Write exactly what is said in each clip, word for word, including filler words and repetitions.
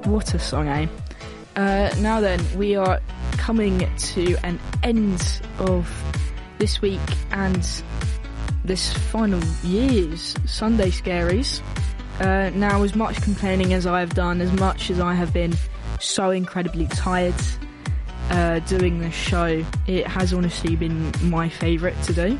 what a song, eh? Uh, now then, we are coming to an end of this week and this final year's Sunday Scaries. Uh, now, as much complaining as I have done, as much as I have been so incredibly tired uh, doing this show, it has honestly been my favourite to do.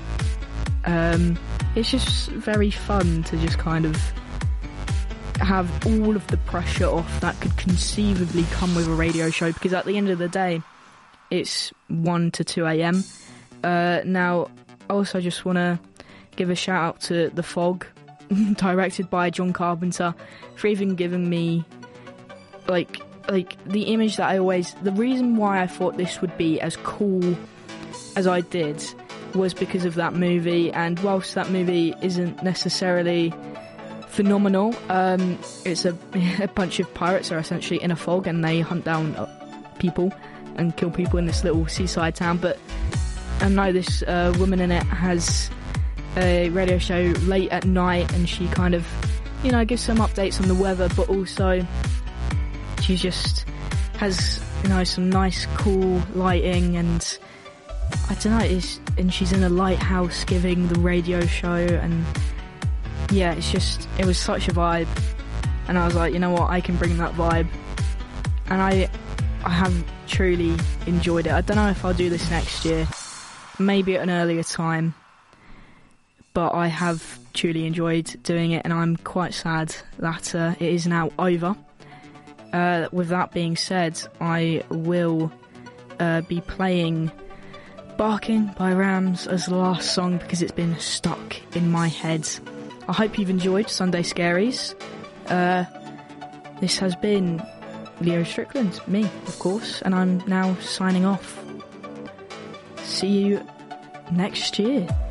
Um, it's just very fun to just kind of have all of the pressure off that could conceivably come with a radio show, because at the end of the day, it's one to two a.m. Uh, now, I also just want to give a shout out to The Fog, directed by John Carpenter, for even giving me, like, like the image that I always... The reason why I thought this would be as cool as I did was because of that movie, and whilst that movie isn't necessarily phenomenal, um, it's a, a bunch of pirates are essentially in a fog and they hunt down people and kill people in this little seaside town. But I know this uh, woman in it has a radio show late at night, and she kind of, you know, gives some updates on the weather, but also she just has, you know, some nice cool lighting, and I don't know, it's, and she's in a lighthouse giving the radio show, and yeah, it's just, it was such a vibe, and I was like, you know what, I can bring that vibe, and I I have truly enjoyed it. I don't know if I'll do this next year, maybe at an earlier time, but I have truly enjoyed doing it, and I'm quite sad that uh, it is now over. Uh, with that being said, I will uh, be playing Barking by Rams as the last song because it's been stuck in my head. I hope you've enjoyed Sunday Scaries. Uh, this has been Leo Strickland, me, of course, and I'm now signing off. See you next year.